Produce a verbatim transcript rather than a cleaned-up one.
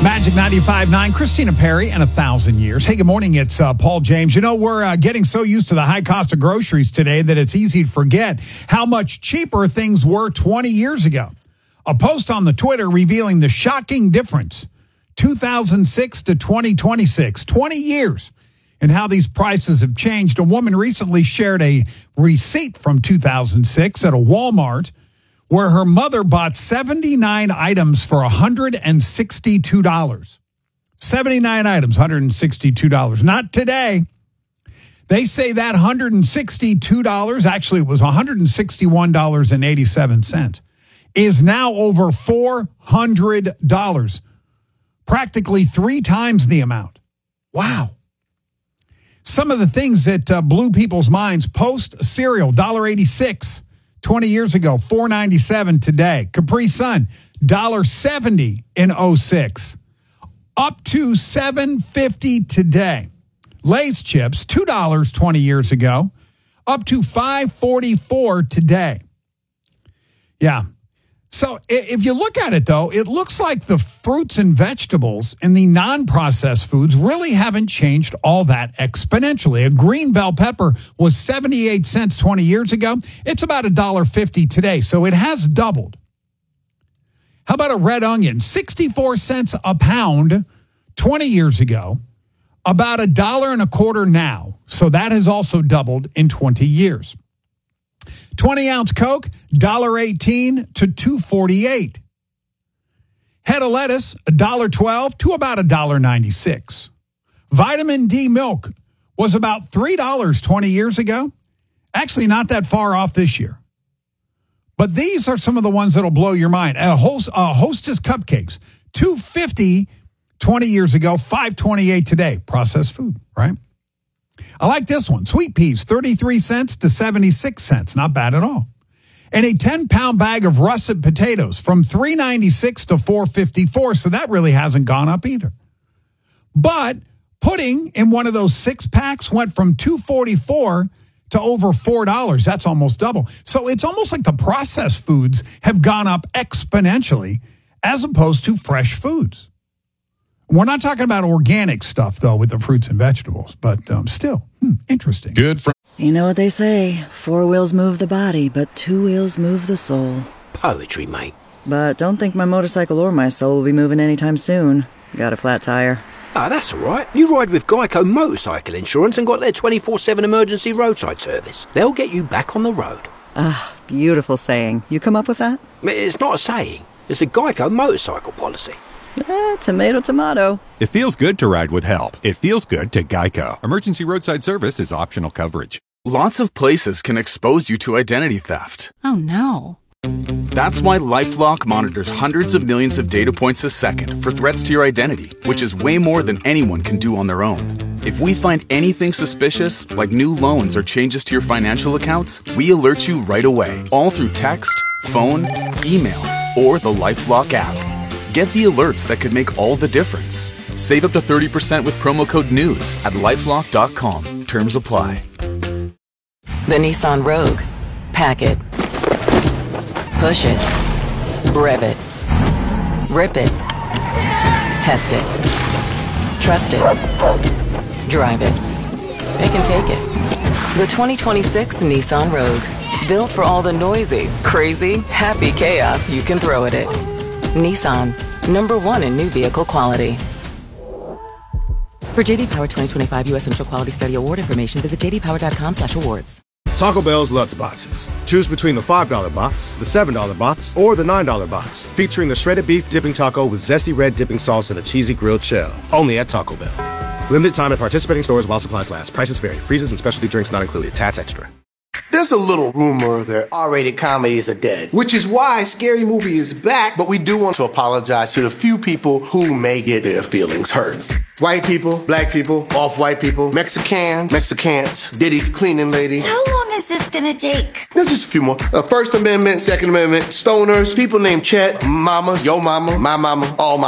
Magic ninety-five point nine, Christina Perry, and A Thousand Years. Hey, good morning. It's uh, Paul James. You know, we're uh, getting so used to the high cost of groceries today that it's easy to forget how much cheaper things were twenty years ago. A post on the Twitter revealing the shocking difference, two thousand six to twenty twenty-six, twenty years, and how these prices have changed. A woman recently shared a receipt from two thousand six at a Walmart where her mother bought seventy-nine items for one hundred sixty-two dollars. seventy-nine items, one hundred sixty-two dollars. Not today. They say that one hundred sixty-two dollars, actually it was one hundred sixty-one dollars and eighty-seven cents, is now over four hundred dollars. Practically three times the amount. Wow. Some of the things that uh, blew people's minds: Post cereal, one dollar eighty-six. twenty years ago, four ninety-seven today. Capri Sun, one dollar seventy in oh six. Up to seven fifty today. Lay's chips, two dollars twenty years ago. Up to five forty-four today. Yeah. So if you look at it, though, it looks like the fruits and vegetables and the non-processed foods really haven't changed all that exponentially. A green bell pepper was seventy-eight cents twenty years ago. It's about one dollar fifty today, so it has doubled. How about a red onion? sixty-four cents a pound twenty years ago, about a dollar and a quarter now. So that has also doubled in twenty years. twenty-ounce Coke, one dollar eighteen to two forty-eight. Head of lettuce, one dollar twelve to about one dollar ninety-six. Vitamin D milk was about three dollars twenty years ago. Actually, not that far off this year. But these are some of the ones that'll blow your mind. A host, uh, Hostess cupcakes, two fifty twenty years ago, five twenty-eight today. Processed food, right? I like this one. Sweet peas, thirty-three cents to seventy-six cents. Not bad at all. And a ten-pound bag of russet potatoes from three ninety-six to four fifty-four. So that really hasn't gone up either. But pudding in one of those six-packs went from two forty-four to over four dollars. That's almost double. So it's almost like the processed foods have gone up exponentially as opposed to fresh foods. We're not talking about organic stuff, though, with the fruits and vegetables, but um, still, hmm, interesting. Good for... You know what they say, four wheels move the body, but two wheels move the soul. Poetry, mate. But don't think my motorcycle or my soul will be moving anytime soon. Got a flat tire. Ah, that's all right. You ride with Geico Motorcycle Insurance and got their twenty-four seven emergency roadside service. They'll get you back on the road. Ah, beautiful saying. You come up with that? It's not a saying. It's a Geico motorcycle policy. Eh, tomato, tomato. It feels good to ride with help. It feels good to Geico. Emergency roadside service is optional coverage. Lots of places can expose you to identity theft. Oh, no. That's why LifeLock monitors hundreds of millions of data points a second for threats to your identity, which is way more than anyone can do on their own. If we find anything suspicious, like new loans or changes to your financial accounts, we alert you right away, all through text, phone, email, or the LifeLock app. Get the alerts that could make all the difference. Save up to thirty percent with promo code NEWS at lifelock dot com. Terms apply. The Nissan Rogue. Pack it. Push it. Rev it. Rip it. Test it. Trust it. Drive it. It can take it. The twenty twenty-six Nissan Rogue. Built for all the noisy, crazy, happy chaos you can throw at it. Nissan, number one in new vehicle quality. For J D Power twenty twenty-five U S Initial Quality Study Award information, visit j d power dot com slash awards. Taco Bell's Lutz Boxes. Choose between the five dollar box, the seven dollar box, or the nine dollar box, featuring the shredded beef dipping taco with zesty red dipping sauce and a cheesy grilled shell. Only at Taco Bell. Limited time at participating stores while supplies last. Prices vary. Freezes and specialty drinks not included. Tats extra. There's a little rumor that R-rated comedies are dead, which is why Scary Movie is back, but we do want to apologize to the few people who may get their feelings hurt. White people, black people, off-white people, Mexicans, Mexicans, Diddy's cleaning lady. How long is this gonna take? There's just a few more. Uh, First Amendment, Second Amendment, stoners, people named Chet, mama, yo mama, my mama, all my